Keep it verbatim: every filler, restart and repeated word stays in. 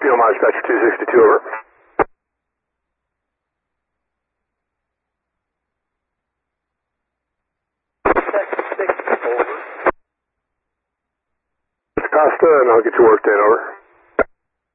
P O My Dispatcher two sixty-two, over. Costa, and I'll get you worked in, over.